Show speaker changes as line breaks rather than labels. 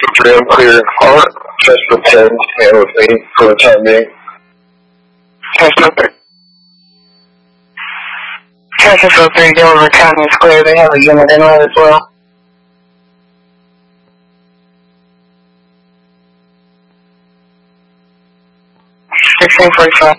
Real clear heart. Just pretend stand with me for the time being.
Tesla 3. Tesla 3, Delaware County is clear. They have a unit inlet as well. 1645.